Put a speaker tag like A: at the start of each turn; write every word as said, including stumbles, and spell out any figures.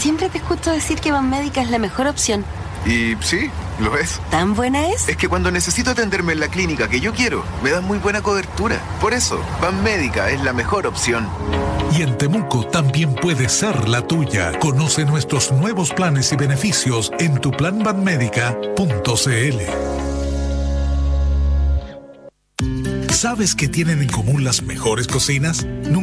A: Siempre te escucho decir que Banmédica es la mejor opción.
B: Y sí, lo es.
A: ¿Tan buena es?
B: Es que cuando necesito atenderme en la clínica que yo quiero, me dan muy buena cobertura. Por eso, Banmédica es la mejor opción.
C: Y en Temuco también puede ser la tuya. Conoce nuestros nuevos planes y beneficios en tu plan banmédica punto c l. ¿Sabes qué tienen en común las mejores cocinas? Nunca